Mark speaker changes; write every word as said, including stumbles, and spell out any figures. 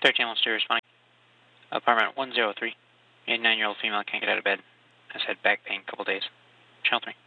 Speaker 1: thirteen will still responding. Apartment one oh three. eighty-nine-year-old female can't get out of bed. Has had back pain a couple days. Channel three.